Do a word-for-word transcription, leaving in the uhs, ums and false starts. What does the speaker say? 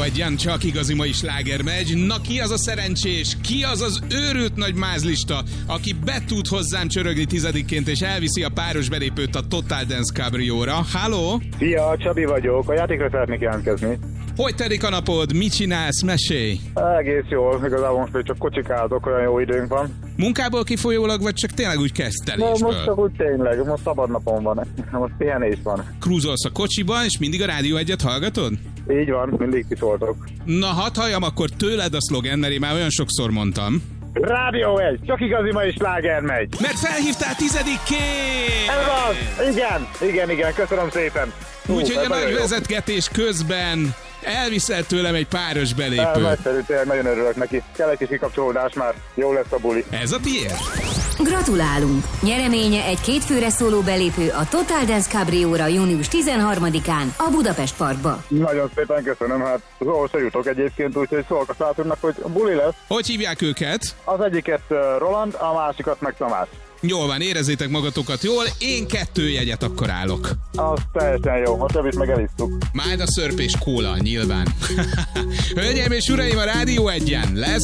Egyen, csak igazi mai sláger megy. Na ki az a szerencsés, ki az az őrült nagy mázlista, aki be tud hozzám csörögni tizedikként, és elviszi a páros belépőt a Total Dance Cabrióra. Halló! Szia, Csabi vagyok, a játékra szeretnék jelentkezni. Hogy telik a napod? Mit csinálsz? Mesélj! Egész jól, igazából most még csak kocsikázok, olyan jó időnk van. Munkából kifolyólag, vagy csak tényleg úgy kezdtelésből? No, most csak úgy tényleg, most szabad napom van, most pihenés van. Krúzolsz a kocsiban, és mindig a Rádió Egyet hallgatod? Így van, mindig kiszóltok. Na, hadd halljam akkor tőled a szlogen, mert én már olyan sokszor mondtam. Rádió egy, csak igazi mai sláger megy. Mert felhívtál tizedikként! Ez az! Igen, igen, igen, köszönöm szépen. Úgyhogy a nagy vezetgetés közben elviszel tőlem egy páros belépőt. Nagyszerű, tényleg nagyon örülök neki. Kell egy kis kikapcsolódás már, jó lesz a buli. Ez a tiéd? Gratulálunk! Nyereménye egy kétfőre szóló belépő a Total Dance Cabrióra június tizenharmadikán a Budapest Parkba. Nagyon szépen köszönöm, hát az se jutok egyébként, úgyhogy szólok a szátunknak, hogy buli lesz. Hogy hívják őket? Az egyiket Roland, a másikat meg Tamás. Jól van, érezzétek magatokat jól, én kettő jegyet akkor állok. Az teljesen jó, a többit meg elisztuk. Majd a szörp és kóla, nyilván. Hölgyeim és uraim, a Rádió Egyen lesz